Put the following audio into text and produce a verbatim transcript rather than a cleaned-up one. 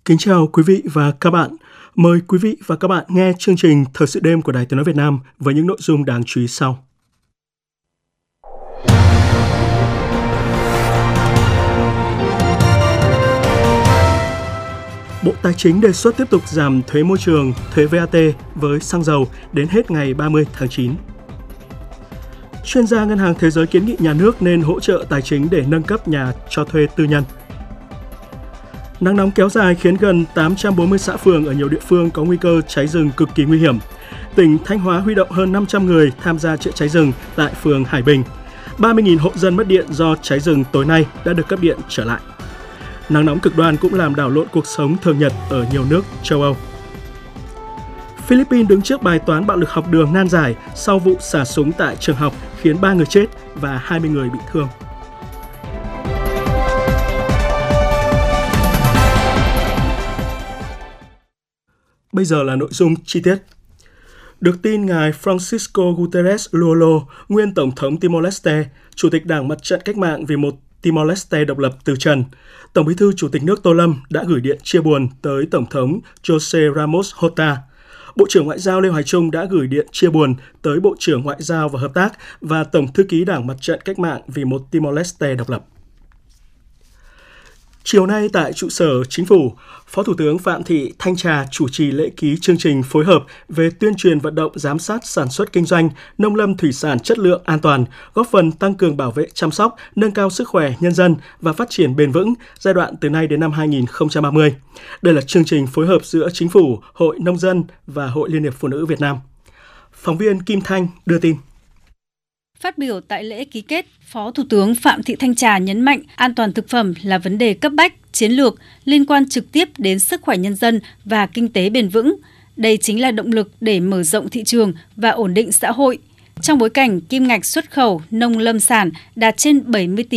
Kính chào quý vị và các bạn. Mời quý vị và các bạn nghe chương trình Thời sự đêm của Đài Tiếng nói Việt Nam với những nội dung đáng chú ý sau. Bộ Tài chính đề xuất tiếp tục giảm thuế môi trường, thuế vê a tê với xăng dầu đến hết ngày ba mươi tháng chín. Chuyên gia Ngân hàng Thế giới kiến nghị nhà nước nên hỗ trợ tài chính để nâng cấp nhà cho thuê tư nhân. Nắng nóng kéo dài khiến gần tám trăm bốn mươi xã phường ở nhiều địa phương có nguy cơ cháy rừng cực kỳ nguy hiểm. Tỉnh Thanh Hóa huy động hơn năm trăm người tham gia chữa cháy rừng tại phường Hải Bình. ba mươi nghìn hộ dân mất điện do cháy rừng tối nay đã được cấp điện trở lại. Nắng nóng cực đoan cũng làm đảo lộn cuộc sống thường nhật ở nhiều nước châu Âu. Philippines đứng trước bài toán bạo lực học đường nan giải sau vụ xả súng tại trường học khiến ba người chết và hai mươi người bị thương. Bây giờ là nội dung chi tiết. Được tin ngài Francisco Guterres Luolo, nguyên Tổng thống Timor-Leste, Chủ tịch Đảng Mặt trận Cách mạng vì một Timor-Leste độc lập từ trần, Tổng bí thư Chủ tịch nước Tô Lâm đã gửi điện chia buồn tới Tổng thống José Ramos Horta. Bộ trưởng Ngoại giao Lê Hoài Trung đã gửi điện chia buồn tới Bộ trưởng Ngoại giao và Hợp tác và Tổng thư ký Đảng Mặt trận Cách mạng vì một Timor-Leste độc lập. Chiều nay tại trụ sở Chính phủ, Phó Thủ tướng Phạm Thị Thanh Trà chủ trì lễ ký chương trình phối hợp về tuyên truyền vận động giám sát sản xuất kinh doanh, nông lâm thủy sản chất lượng an toàn, góp phần tăng cường bảo vệ chăm sóc, nâng cao sức khỏe nhân dân và phát triển bền vững giai đoạn từ nay đến năm hai nghìn không trăm ba mươi. Đây là chương trình phối hợp giữa Chính phủ, Hội Nông dân và Hội Liên hiệp Phụ nữ Việt Nam. Phóng viên Kim Thanh đưa tin. Phát biểu tại lễ ký kết, Phó Thủ tướng Phạm Thị Thanh Trà nhấn mạnh an toàn thực phẩm là vấn đề cấp bách, chiến lược, liên quan trực tiếp đến sức khỏe nhân dân và kinh tế bền vững. Đây chính là động lực để mở rộng thị trường và ổn định xã hội. Trong bối cảnh kim ngạch xuất khẩu nông lâm sản đạt trên bảy mươi tỷ